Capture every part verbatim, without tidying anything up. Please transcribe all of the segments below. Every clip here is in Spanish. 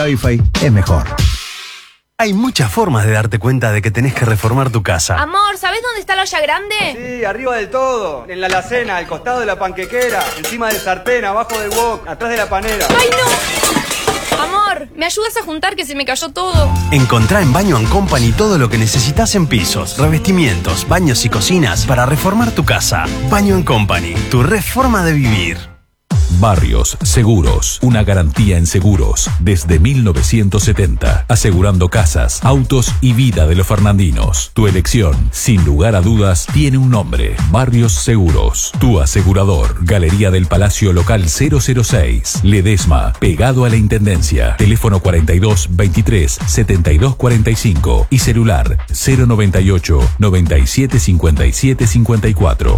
Cabify es mejor. Hay muchas formas de darte cuenta de que tenés que reformar tu casa. Amor, ¿sabés dónde está la olla grande? Sí, arriba del todo. En la alacena, al costado de la panquequera, encima del sartén, abajo del wok, atrás de la panera. ¡Ay, no! Amor, ¿me ayudas a juntar que se me cayó todo? Encontrá en Baño and Company todo lo que necesitas en pisos, revestimientos, baños y cocinas para reformar tu casa. Baño and Company, tu reforma de vivir. Barrios Seguros, una garantía en seguros desde mil novecientos setenta, asegurando casas, autos y vida de los fernandinos. Tu elección, sin lugar a dudas, tiene un nombre: Barrios Seguros, tu asegurador. Galería del Palacio Local cero cero seis, Ledesma, pegado a la Intendencia. Teléfono cuarenta y dos veintitrés setenta y dos cuarenta y cinco y celular cero noventa y ocho noventa y siete cincuenta y siete cincuenta y cuatro.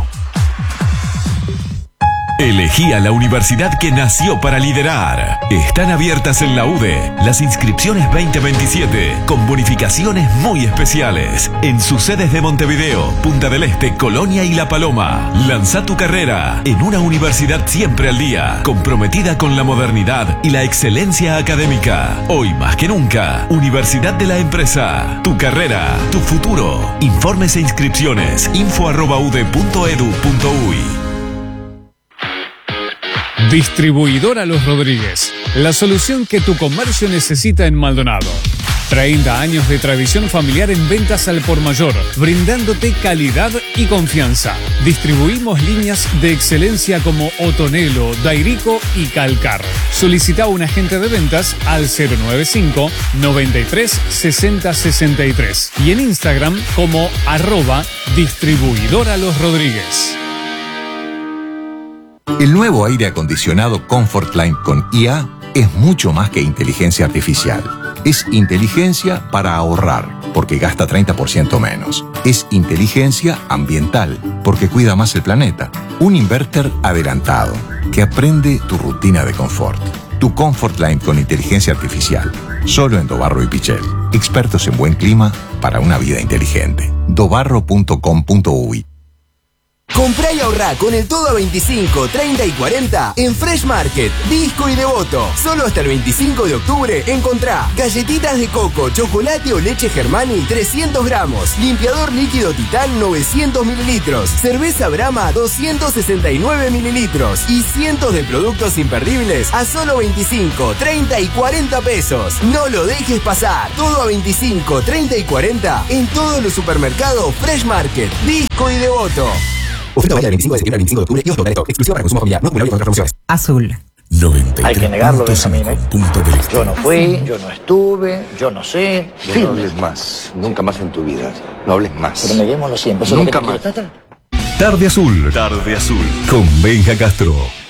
Elegí a la universidad que nació para liderar. Están abiertas en la U D E las inscripciones veinte veintisiete con bonificaciones muy especiales en sus sedes de Montevideo, Punta del Este, Colonia y La Paloma. Lanza tu carrera en una universidad siempre al día, comprometida con la modernidad y la excelencia académica. Hoy más que nunca, Universidad de la Empresa. Tu carrera, tu futuro. Informes e inscripciones info arroba ude punto edu punto uy. Distribuidora Los Rodríguez, la solución que tu comercio necesita en Maldonado. treinta años de tradición familiar en ventas al por mayor, brindándote calidad y confianza. Distribuimos líneas de excelencia como Otonelo, Dairico y Calcar. Solicita un agente de ventas al cero noventa y cinco noventa y tres sesenta sesenta y tres y en Instagram como arroba Distribuidora Los Rodríguez. El nuevo aire acondicionado Comfortline con I A es mucho más que inteligencia artificial. Es inteligencia para ahorrar, porque gasta treinta por ciento menos. Es inteligencia ambiental, porque cuida más el planeta. Un inverter adelantado, que aprende tu rutina de confort. Tu Comfortline con inteligencia artificial. Solo en Dobarro y Pichel. Expertos en buen clima para una vida inteligente. dobarro punto com punto uy. Comprá y ahorrá con el todo a veinticinco, treinta y cuarenta en Fresh Market, Disco y Devoto. Solo hasta el veinticinco de octubre encontrá galletitas de coco, chocolate o leche Germani trescientos gramos, limpiador líquido Titán novecientos mililitros, cerveza Brahma doscientos sesenta y nueve mililitros y cientos de productos imperdibles a solo veinticinco, treinta y cuarenta pesos. No lo dejes pasar. Todo a veinticinco, treinta y cuarenta en todos los supermercados Fresh Market, Disco y Devoto. Oferta válida del veinticinco de septiembre al veinticinco de octubre y otro Loreto. Exclusiva para consumo familiar. No acumulable con otras promociones. Azul. Hay que negarlo, Benjamín. Yo no fui, yo no estuve, yo no sé. No, no hables más, nunca más en tu vida. No hables más. Pero neguémoslo siempre. Nunca más. Tarde Azul. Tarde Azul. Con Benja Castro.